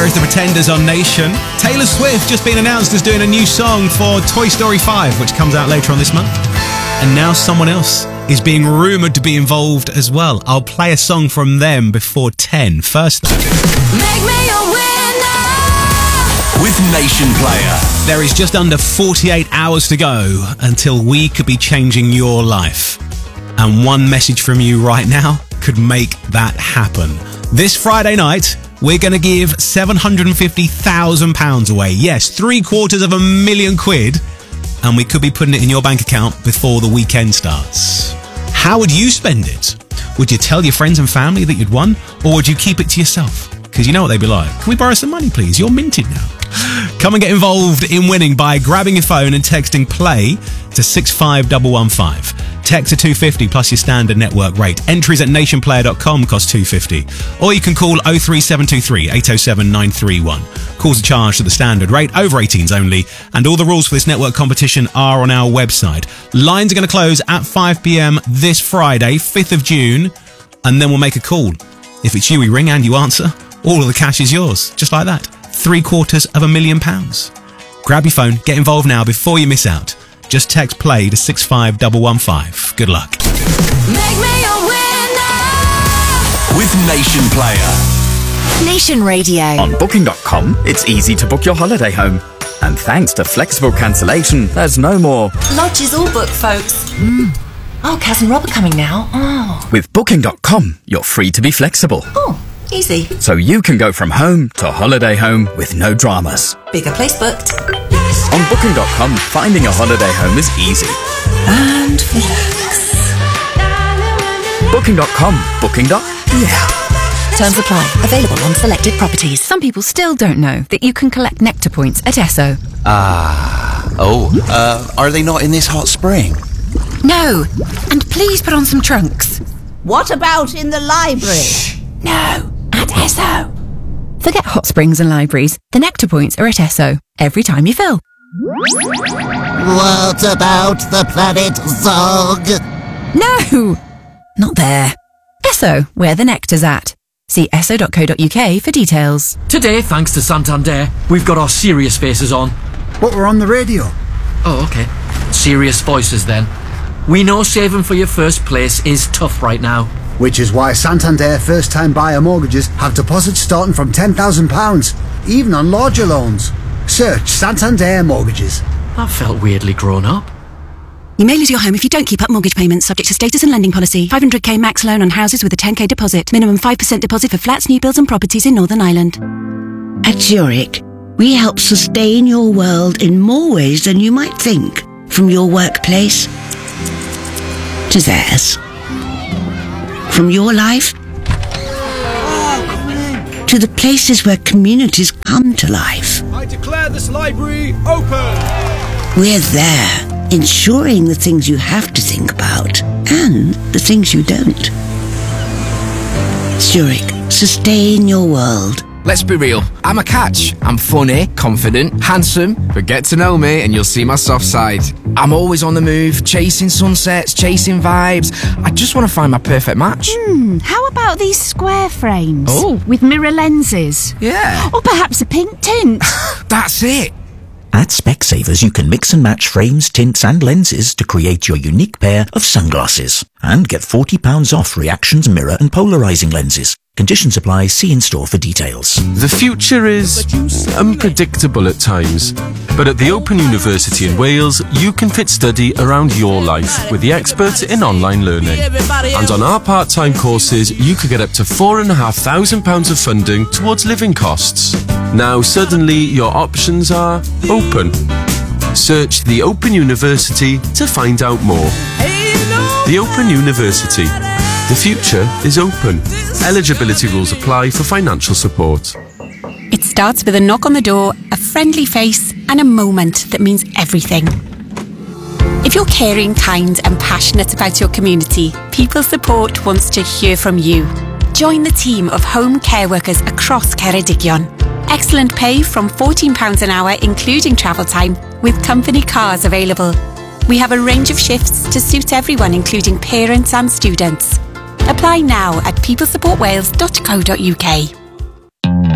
There is The Pretenders on Nation. Taylor Swift just been announced as doing a new song for Toy Story 5, which comes out later on this month. And now someone else is being rumoured to be involved as well. I'll play a song from them before 10. First though, Make me a winner with Nation Player. There is just under 48 hours to go until we could be changing your life. And one message from you right now could make that happen. This Friday night, we're going to give £750,000 away. Yes, £750,000. And we could be putting it in your bank account before the weekend starts. How would you spend it? Would you tell your friends and family that you'd won? Or would you keep it to yourself? Because you know what they'd be like. Can we borrow some money, please? You're minted now. Come and get involved in winning by grabbing your phone and texting PLAY to 65115. Text to 250 plus your standard network rate. Entries at nationplayer.com cost £250. Or you can call 03723 807 931. Calls are charged to the standard rate, over 18s only, and all the rules for this network competition are on our website. Lines are going to close at 5 p.m. this Friday, 5th of June, and then we'll make a call. If it's you we ring and you answer, all of the cash is yours, just like that. £750,000. Grab your phone, get involved now before you miss out. Just text PLAY to 65115. Good luck. Make me a winner With Nation Player. Nation Radio. On Booking.com, it's easy to book your holiday home. And thanks to flexible cancellation, there's no more. Lodge is all booked, folks. Oh, Kaz and Rob are coming now. Oh. With Booking.com, you're free to be flexible. Oh, easy. So you can go from home to holiday home with no dramas. Bigger place booked. On Booking.com, finding a holiday home is easy. And relax. Booking.com. Booking.yeah. Terms apply. Available on selected properties. Some people still don't know that you can collect Nectar points at Esso. Are they not in this hot spring? No, and please put on some trunks. What about in the library? No, at Esso. Forget hot springs and libraries. The Nectar points are at Esso every time you fill. What about the planet Zog? No, not there. Esso, where the nectar's at. See esso.co.uk for details. Today, thanks to Santander, we've got our serious faces on. But we're on the radio. Oh, okay. Serious voices then. We know saving for your first place is tough right now. Which is why Santander first-time buyer mortgages have deposits starting from £10,000, even on larger loans. Search Santander Mortgages. That felt weirdly grown up. You may lose your home if you don't keep up mortgage payments, subject to status and lending policy. 500k max loan on houses with a 10k deposit. Minimum 5% deposit for flats, new builds and properties in Northern Ireland. At Zurich, we help sustain your world in more ways than you might think. From your workplace to theirs. From your life to the places where communities come to life. I declare this library open. We're there, ensuring the things you have to think about and the things you don't. Zurich, sustain your world. Let's be real, I'm a catch. I'm funny, confident, handsome, but get to know me and you'll see my soft side. I'm always on the move, chasing sunsets, chasing vibes. I just want to find my perfect match. How about these square frames? Oh. With mirror lenses? Yeah. Or perhaps a pink tint? That's it. At Specsavers, you can mix and match frames, tints and lenses to create your unique pair of sunglasses. And get £40 off Reactions mirror and polarising lenses. Conditions apply. See in-store for details. The future is unpredictable at times, but at the Open University in Wales, you can fit study around your life with the experts in online learning. And on our part-time courses, you could get up to £4,500 of funding towards living costs. Now suddenly your options are open. Search the Open University to find out more. The Open University. The future is open. Eligibility rules apply for financial support. It starts with a knock on the door, a friendly face, and a moment that means everything. If you're caring, kind, and passionate about your community, People Support wants to hear from you. Join the team of home care workers across Ceredigion. Excellent pay from £14 an hour, including travel time, with company cars available. We have a range of shifts to suit everyone, including parents and students. Apply now at peoplesupportwales.co.uk.